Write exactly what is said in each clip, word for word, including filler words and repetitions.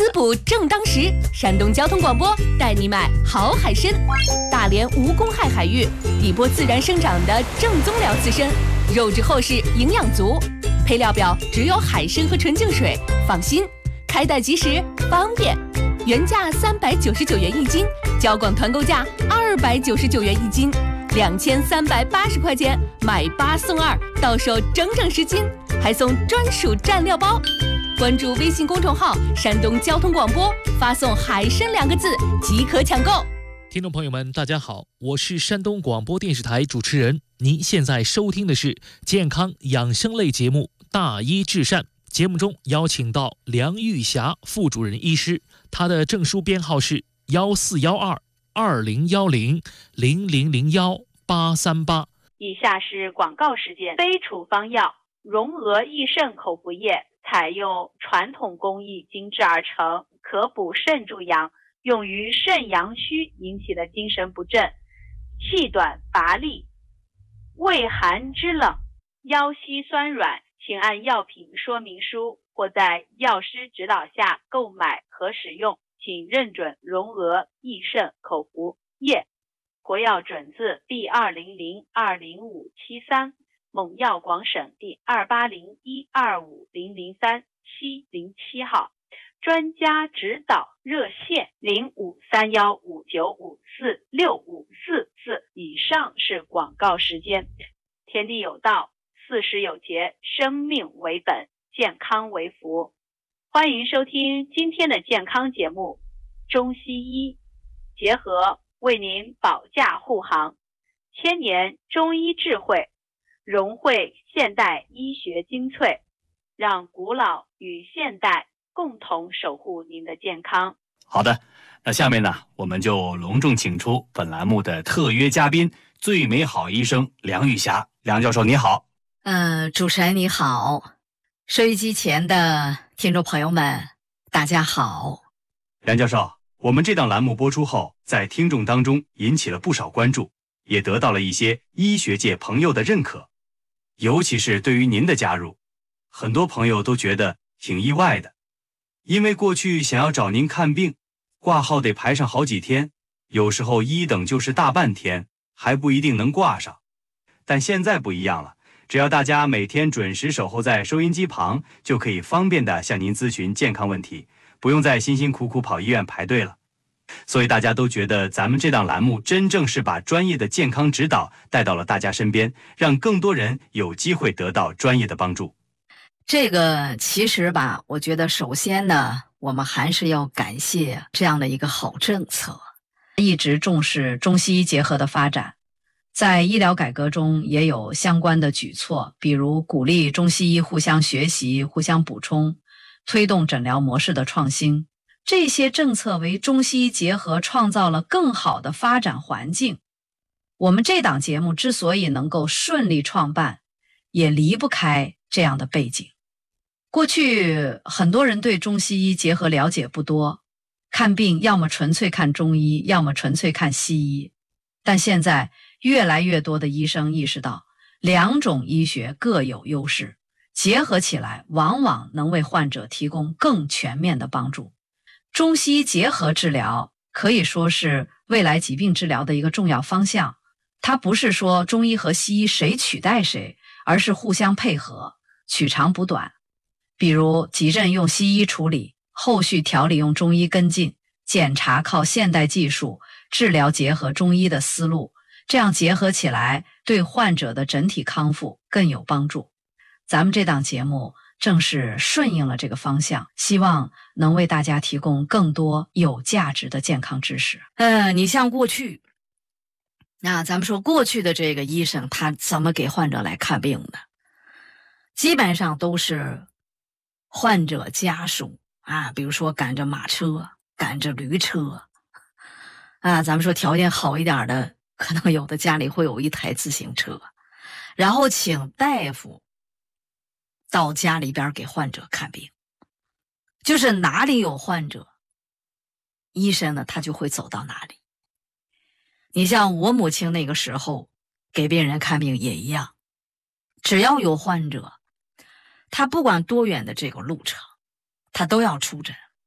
滋补正当时，山东交通广播带你买好海参。大连无公害海域，底波自然生长的正宗辽刺参，肉质厚实，营养足。配料表只有海参和纯净水，放心，开袋即时，方便。原价三百九十九元一斤，交广团购价二百九十九元一斤，两千三百八十块钱买八送二，到手整整十斤，还送专属蘸料包。关注微信公众号山东交通广播，发送海参两个字即可抢购。 听众朋友们大家好，我是山东广播电视台主持人，您现在收听的是健康养生类节目大医治善。节目中邀请到梁玉霞副主任医师，他的证书编号是幺四幺二二零幺零零零零幺八三八。 以下是广告时间。非处方药荣娥益肾口服液，采用传统工艺精制而成，可补肾助阳，用于肾阳虚引起的精神不振、气短乏力、畏寒肢冷、腰膝酸软，请按药品说明书或在药师指导下购买和使用，请认准荣娥益肾口服液。国药准字第二零零二零五七三，蒙药广省第二八零一二五零零三七零七号。专家指导热线零五三幺五九五四六五四四。以上是广告时间。天地有道，四时有节，生命为本，健康为福。欢迎收听今天的健康节目，中西医结合为您保驾护航，千年中医智慧融汇现代医学精粹，让古老与现代共同守护您的健康。 好的，那下面呢，我们就隆重请出本栏目的特约嘉宾，最美好医生梁玉霞。梁教授你好。 呃，主持人你好，收音机前的听众朋友们大家好。 梁教授，我们这档栏目播出后，在听众当中引起了不少关注，也得到了一些医学界朋友的认可。尤其是对于您的加入，很多朋友都觉得挺意外的。因为过去想要找您看病，挂号得排上好几天，有时候一等就是大半天，还不一定能挂上。但现在不一样了，只要大家每天准时守候在收音机旁，就可以方便地向您咨询健康问题，不用再辛辛苦苦跑医院排队了。所以大家都觉得咱们这档栏目真正是把专业的健康指导带到了大家身边，让更多人有机会得到专业的帮助。 这个其实吧，我觉得首先呢，我们还是要感谢这样的一个好政策，一直重视中西医结合的发展。在医疗改革中也有相关的举措，比如鼓励中西医互相学习、互相补充，推动诊疗模式的创新。这些政策为中西医结合创造了更好的发展环境。我们这档节目之所以能够顺利创办，也离不开这样的背景。过去很多人对中西医结合了解不多，看病要么纯粹看中医，要么纯粹看西医。但现在越来越多的医生意识到，两种医学各有优势，结合起来往往能为患者提供更全面的帮助。中西医结合治疗可以说是未来疾病治疗的一个重要方向，它不是说中医和西医谁取代谁，而是互相配合，取长补短。比如急症用西医处理，后续调理用中医跟进，检查靠现代技术，治疗结合中医的思路，这样结合起来对患者的整体康复更有帮助。咱们这档节目正是顺应了这个方向，希望能为大家提供更多有价值的健康知识。呃，你像过去，那咱们说过去的这个医生他怎么给患者来看病呢？基本上都是患者家属啊，比如说赶着马车，赶着驴车啊，咱们说条件好一点的，可能有的家里会有一台自行车，然后请大夫到家里边给患者看病。就是哪里有患者，医生呢他就会走到哪里。你像我母亲那个时候给病人看病也一样，只要有患者，他不管多远的这个路程，他都要出诊。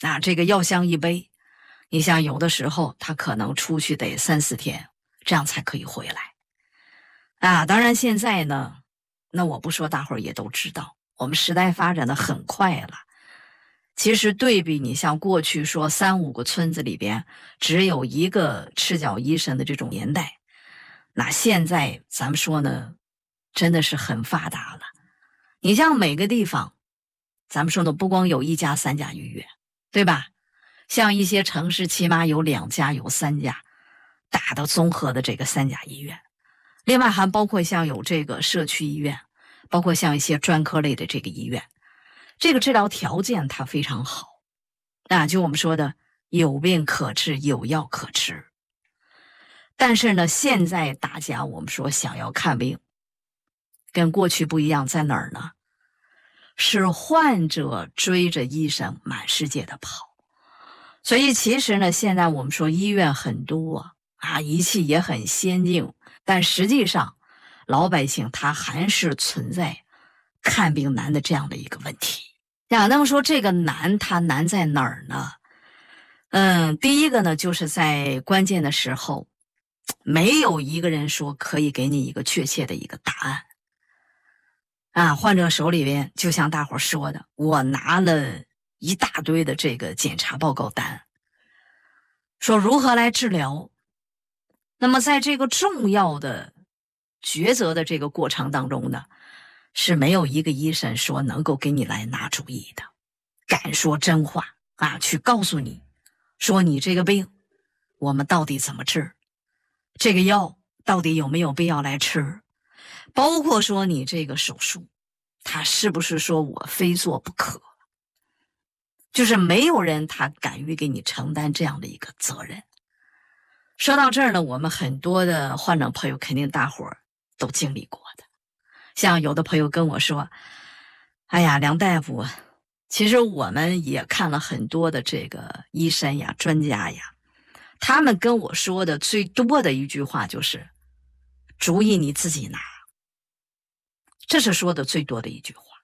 那这个药箱一背，你像有的时候他可能出去得三四天，这样才可以回来。啊，当然现在呢，那我不说大伙儿也都知道，我们时代发展的很快了。其实对比你像过去说三五个村子里边只有一个赤脚医生的这种年代，那现在咱们说呢，真的是很发达了。你像每个地方，咱们说的不光有一家三甲医院，对吧？像一些城市起码有两家有三家大的综合的这个三甲医院，另外还包括像有这个社区医院，包括像一些专科类的这个医院，这个治疗条件它非常好。那就我们说的有病可治，有药可吃。但是呢，现在大家我们说想要看病跟过去不一样，在哪儿呢？是患者追着医生满世界的跑。所以其实呢，现在我们说医院很多啊，仪器也很先进，但实际上老百姓他还是存在看病难的这样的一个问题。呀，那么说这个难它难在哪儿呢？嗯，第一个呢，就是在关键的时候没有一个人说可以给你一个确切的一个答案啊。患者手里边就像大伙说的，我拿了一大堆的这个检查报告单，说如何来治疗。那么在这个重要的抉择的这个过程当中呢，是没有一个医生说能够给你来拿主意的，敢说真话啊，去告诉你说你这个病我们到底怎么治，这个药到底有没有必要来吃，包括说你这个手术他是不是说我非做不可，就是没有人他敢于给你承担这样的一个责任。说到这儿呢，我们很多的患者朋友肯定大伙儿都经历过的。像有的朋友跟我说，哎呀，梁大夫，其实我们也看了很多的这个医生呀、专家呀，他们跟我说的最多的一句话就是主意你自己拿，这是说的最多的一句话。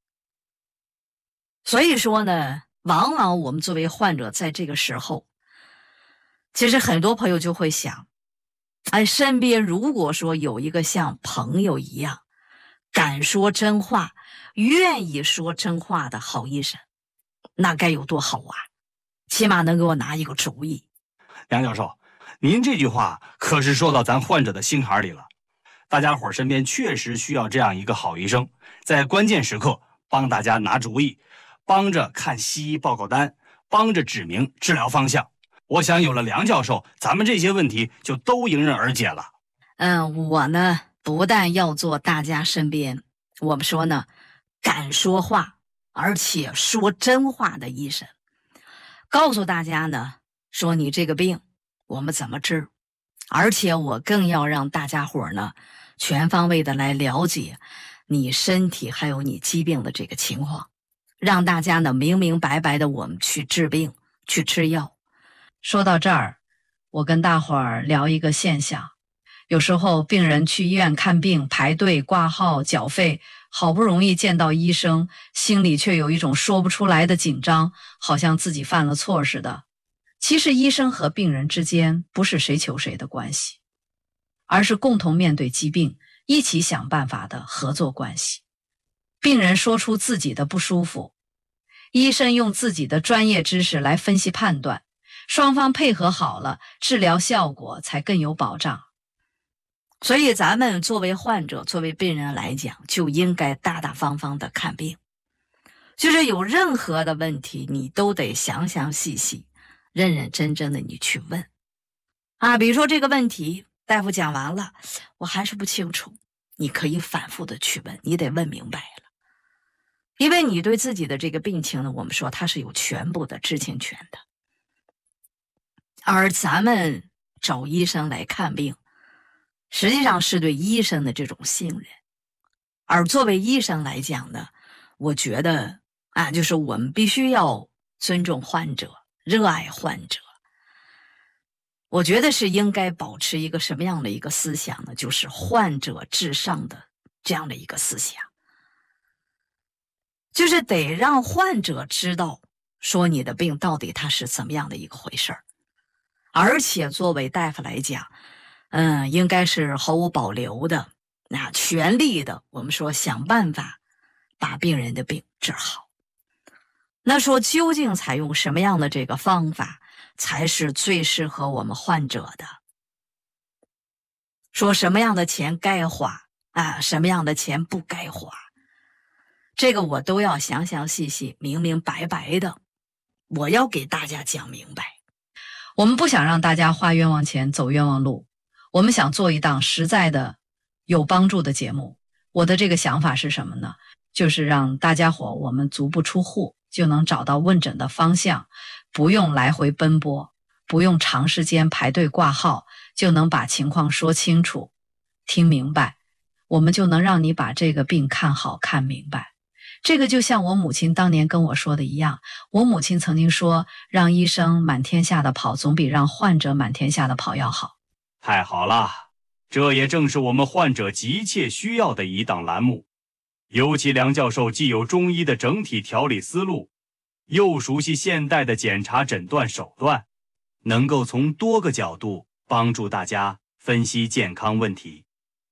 所以说呢，往往我们作为患者在这个时候，其实很多朋友就会想，哎，身边如果说有一个像朋友一样敢说真话、愿意说真话的好医生，那该有多好啊，起码能给我拿一个主意。 梁教授，您这句话可是说到咱患者的心坎里了。大家伙身边确实需要这样一个好医生，在关键时刻帮大家拿主意，帮着看西医报告单，帮着指明治疗方向。我想有了梁教授，咱们这些问题就都迎刃而解了。 嗯，我呢不但要做大家身边我们说呢敢说话而且说真话的医生，告诉大家呢说你这个病我们怎么治，而且我更要让大家伙呢全方位的来了解你身体还有你疾病的这个情况，让大家呢明明白白的我们去治病去吃药。说到这儿，我跟大伙儿聊一个现象，有时候病人去医院看病排队挂号缴费，好不容易见到医生，心里却有一种说不出来的紧张，好像自己犯了错似的。其实医生和病人之间不是谁求谁的关系，而是共同面对疾病一起想办法的合作关系。病人说出自己的不舒服，医生用自己的专业知识来分析判断，双方配合好了，治疗效果才更有保障。所以咱们作为患者作为病人来讲，就应该大大方方的看病，就是有任何的问题你都得详详细细认认真真的你去问啊。比如说这个问题大夫讲完了我还是不清楚，你可以反复的去问，你得问明白了，因为你对自己的这个病情呢，我们说它是有全部的知情权的。而咱们找医生来看病，实际上是对医生的这种信任。而作为医生来讲呢，我觉得啊，就是我们必须要尊重患者，热爱患者。我觉得是应该保持一个什么样的一个思想呢？就是患者至上的这样的一个思想，就是得让患者知道说你的病到底它是怎么样的一个回事儿。而且作为大夫来讲，嗯，应该是毫无保留的，那全力的，我们说想办法把病人的病治好。那说究竟采用什么样的这个方法才是最适合我们患者的？说什么样的钱该花啊，什么样的钱不该花，这个我都要详详细细、明明白白的，我要给大家讲明白。我们不想让大家花冤枉钱、走冤枉路，我们想做一档实在的、有帮助的节目。我的这个想法是什么呢？就是让大家伙我们足不出户就能找到问诊的方向，不用来回奔波，不用长时间排队挂号，就能把情况说清楚、听明白，我们就能让你把这个病看好、看明白。这个就像我母亲当年跟我说的一样，我母亲曾经说，让医生满天下的跑，总比让患者满天下的跑要好。 太好了，这也正是我们患者急切需要的一档栏目。尤其梁教授既有中医的整体调理思路，又熟悉现代的检查诊断手段，能够从多个角度帮助大家分析健康问题。